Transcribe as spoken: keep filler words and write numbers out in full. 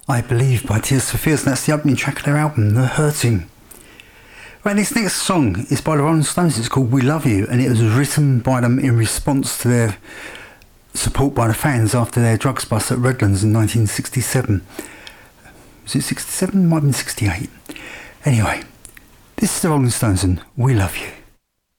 I Believe by Tears for Fears, and that's the opening track of their album, The Hurting. Right, this next song is by the Rolling Stones. It's called We Love You, and it was written by them in response to their support by the fans after their drugs bust at Redlands in nineteen sixty-seven. Was it sixty-seven? Might have been sixty-eight. Anyway, this is the Rolling Stones and We Love You.